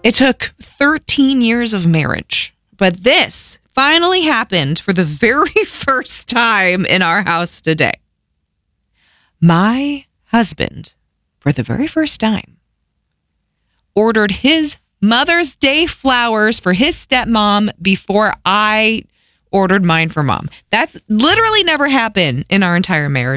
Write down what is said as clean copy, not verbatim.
It took 13 years of marriage, but this finally happened for the very first time in our house today. My husband, for the very first time, ordered his Mother's Day flowers for his stepmom before I ordered mine for mom. That's literally never happened in our entire marriage.